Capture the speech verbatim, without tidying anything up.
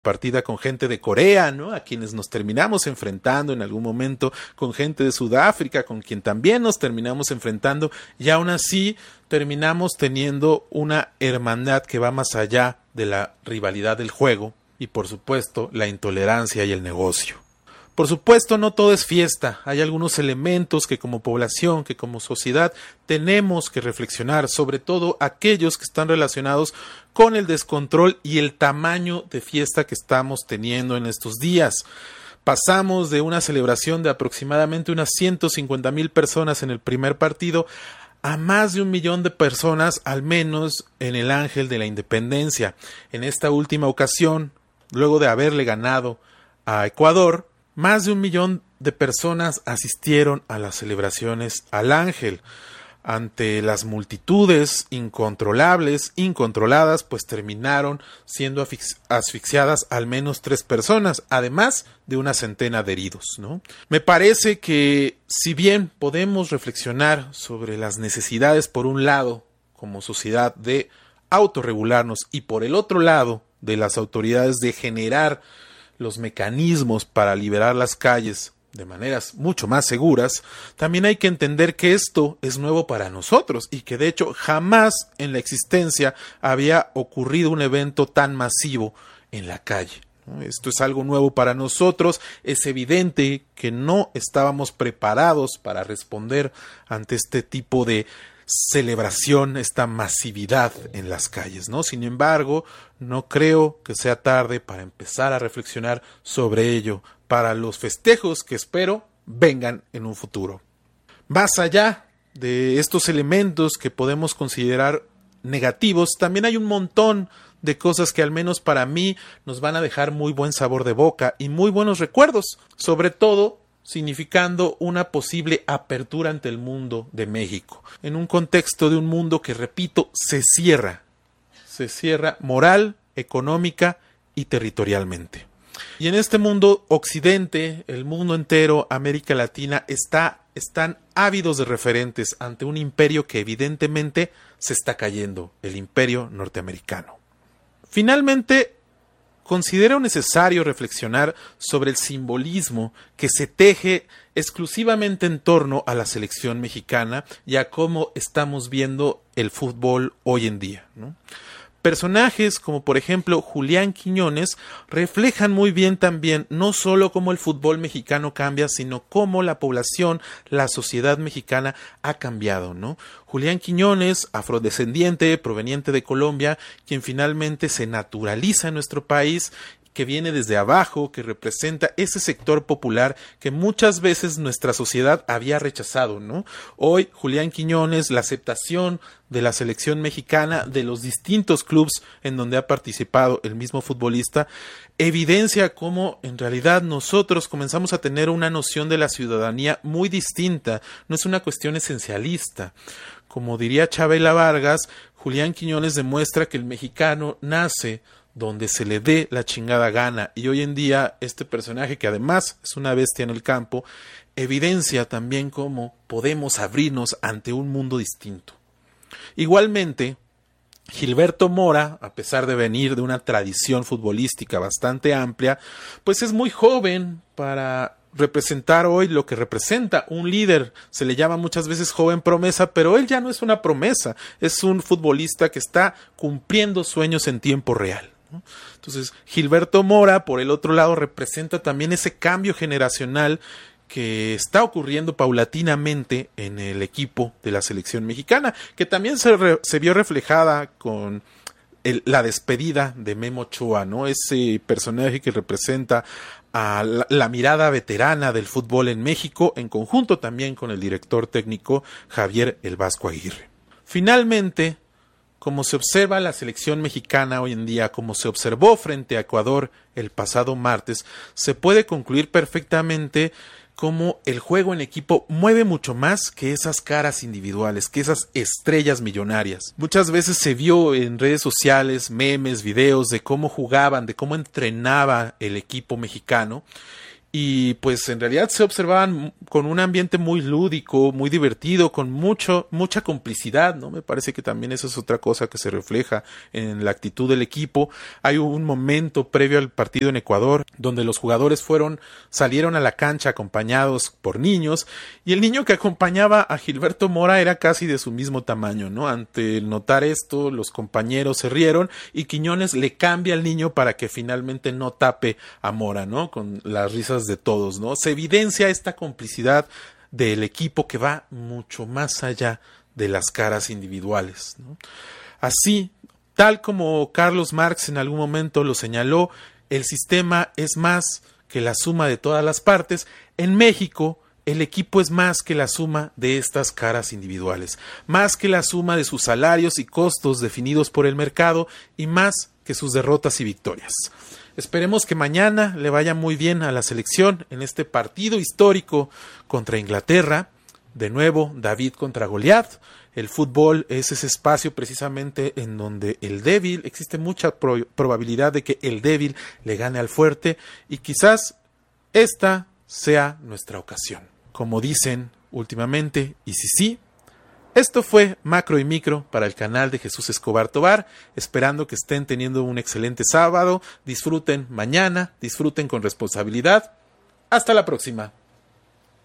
partida con gente de Corea, ¿no? A quienes nos terminamos enfrentando en algún momento, con gente de Sudáfrica, con quien también nos terminamos enfrentando, y aún así terminamos teniendo una hermandad que va más allá de la rivalidad del juego y, por supuesto, la intolerancia y el negocio. Por supuesto, no todo es fiesta. Hay algunos elementos que como población, que como sociedad, tenemos que reflexionar, sobre todo aquellos que están relacionados con el descontrol y el tamaño de fiesta que estamos teniendo en estos días. Pasamos de una celebración de aproximadamente unas ciento cincuenta mil personas en el primer partido a más de un millón de personas, al menos en el Ángel de la Independencia. En esta última ocasión, luego de haberle ganado a Ecuador, más de un millón de personas asistieron a las celebraciones al Ángel. Ante las multitudes incontrolables, incontroladas, pues terminaron siendo asfixiadas al menos tres personas, además de una centena de heridos, ¿no? Me parece que si bien podemos reflexionar sobre las necesidades, por un lado, como sociedad, de autorregularnos, y por el otro lado, de las autoridades de generar los mecanismos para liberar las calles de maneras mucho más seguras, también hay que entender que esto es nuevo para nosotros y que de hecho jamás en la existencia había ocurrido un evento tan masivo en la calle. Esto es algo nuevo para nosotros. Es evidente que no estábamos preparados para responder ante este tipo de celebración, esta masividad en las calles, ¿no? Sin embargo, no creo que sea tarde para empezar a reflexionar sobre ello, para los festejos que espero vengan en un futuro. Más allá de estos elementos que podemos considerar negativos, también hay un montón de cosas que al menos para mí nos van a dejar muy buen sabor de boca y muy buenos recuerdos, sobre todo significando una posible apertura ante el mundo de México, en un contexto de un mundo que, repito, se cierra, se cierra moral, económica y territorialmente. Y en este mundo occidente, el mundo entero, América Latina, está, están ávidos de referentes ante un imperio que evidentemente se está cayendo, el imperio norteamericano. Finalmente, considero necesario reflexionar sobre el simbolismo que se teje exclusivamente en torno a la selección mexicana y a cómo estamos viendo el fútbol hoy en día, ¿no? Personajes como por ejemplo Julián Quiñones reflejan muy bien también no solo cómo el fútbol mexicano cambia, sino cómo la población, la sociedad mexicana ha cambiado, ¿no? Julián Quiñones, afrodescendiente, proveniente de Colombia, quien finalmente se naturaliza en nuestro país, que viene desde abajo, que representa ese sector popular que muchas veces nuestra sociedad había rechazado, ¿no? Hoy, Julián Quiñones, la aceptación de la selección mexicana, de los distintos clubes en donde ha participado el mismo futbolista, evidencia cómo en realidad nosotros comenzamos a tener una noción de la ciudadanía muy distinta, no es una cuestión esencialista. Como diría Chabela Vargas, Julián Quiñones demuestra que el mexicano nace donde se le dé la chingada gana, y hoy en día este personaje, que además es una bestia en el campo, evidencia también cómo podemos abrirnos ante un mundo distinto. Igualmente, Gilberto Mora, a pesar de venir de una tradición futbolística bastante amplia, pues es muy joven para representar hoy lo que representa un líder. Se le llama muchas veces joven promesa, pero él ya no es una promesa, es un futbolista que está cumpliendo sueños en tiempo real. Entonces, Gilberto Mora, por el otro lado, representa también ese cambio generacional que está ocurriendo paulatinamente en el equipo de la selección mexicana, que también se, re, se vio reflejada con el, la despedida de Memo Ochoa, ¿no? Ese personaje que representa a la, la mirada veterana del fútbol en México, en conjunto también con el director técnico Javier El Vasco Aguirre. Finalmente, como se observa la selección mexicana hoy en día, como se observó frente a Ecuador el pasado martes, se puede concluir perfectamente cómo el juego en equipo mueve mucho más que esas caras individuales, que esas estrellas millonarias. Muchas veces se vio en redes sociales, memes, videos de cómo jugaban, de cómo entrenaba el equipo mexicano, y pues en realidad se observaban con un ambiente muy lúdico, muy divertido, con mucho, mucha complicidad, ¿no? Me parece que también eso es otra cosa que se refleja en la actitud del equipo. Hay un momento previo al partido en Ecuador donde los jugadores fueron, salieron a la cancha acompañados por niños, y el niño que acompañaba a Gilberto Mora era casi de su mismo tamaño, ¿no? Ante el notar esto, los compañeros se rieron y Quiñones le cambia al niño para que finalmente no tape a Mora, ¿no? Con las risas de todos, ¿no? Se evidencia esta complicidad del equipo que va mucho más allá de las caras individuales, ¿no? Así, tal como Carlos Marx en algún momento lo señaló, el sistema es más que la suma de todas las partes. En México, el equipo es más que la suma de estas caras individuales, más que la suma de sus salarios y costos definidos por el mercado, y más que sus derrotas y victorias. Esperemos que mañana le vaya muy bien a la selección en este partido histórico contra Inglaterra. De nuevo, David contra Goliat. El fútbol es ese espacio precisamente en donde el débil, existe mucha pro- probabilidad de que el débil le gane al fuerte, y quizás esta sea nuestra ocasión. Como dicen últimamente, y si sí, esto fue Macro y Micro para el canal de Jesús Escobar Tobar, esperando que estén teniendo un excelente sábado, disfruten mañana, disfruten con responsabilidad. Hasta la próxima.